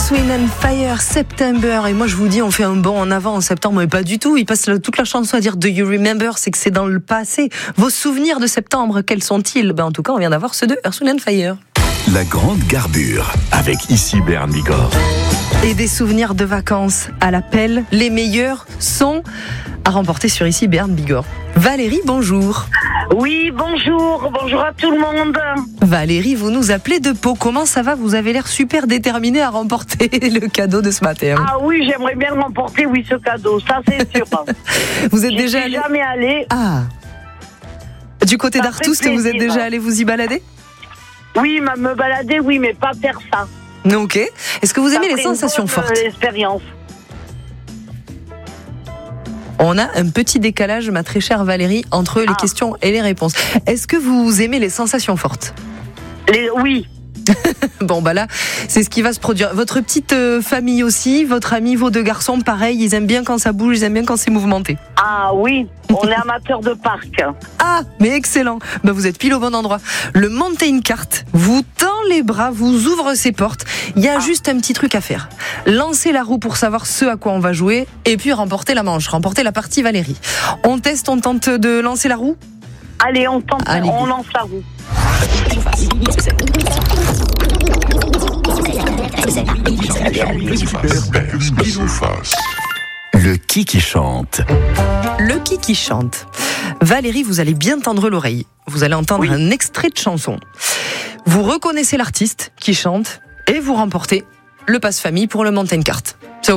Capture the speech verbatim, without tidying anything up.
Earth, Wind and Fire, September. Et moi je vous dis, on fait un bond en avant en septembre, mais pas du tout. Il passe toute la chanson à dire Do you remember? C'est que c'est dans le passé. Vos souvenirs de septembre, quels sont-ils? Ben, en tout cas, on vient d'avoir ceux de Earth, Wind and Fire. La grande garbure avec ici Bern Bigorre. Et des souvenirs de vacances à l'appel. Les meilleurs sont à remporter sur ici Bern Bigorre. Valérie, bonjour. Oui, bonjour, bonjour à tout le monde. Valérie, vous nous appelez de Pau. Comment ça va? Vous avez l'air super déterminée à remporter le cadeau de ce matin. Ah oui, j'aimerais bien remporter, oui, ce cadeau, ça c'est sûr. Vous êtes J'y déjà suis allé... jamais allée. Ah. Du côté Ça d'Artoust, fait vous êtes plaisir. déjà allé vous y balader? Oui, ma- me balader, oui, mais pas faire ça. Ok. Est-ce que vous Ça aimez les ferait une sensations bonne, fortes? euh, expérience. On a un petit décalage, ma très chère Valérie, entre les Ah. questions et les réponses. Est-ce que vous aimez les sensations fortes? Les, oui, Bon, bah là, c'est ce qui va se produire. Votre petite euh, famille aussi, votre ami, vos deux garçons, pareil, ils aiment bien quand ça bouge, ils aiment bien quand c'est mouvementé. ah oui, on est amateur de parc. Ah, mais excellent. Bah, vous êtes pile au bon endroit. Le Mountain Kart vous tend les bras, vous ouvre ses portes. Il y a Ah. juste un petit truc à faire. Lancer la roue pour savoir ce à quoi on va jouer et puis remporter la manche, remporter la partie Valérie. On teste, on tente de lancer la roue? Allez, on tente, Allez. on lance la roue. Le qui qui chante. Le qui qui chante. Valérie, vous allez bien tendre l'oreille. Vous allez entendre Oui. un extrait de chanson. Vous reconnaissez l'artiste qui chante et vous remportez le passe famille pour le Mountain Kart.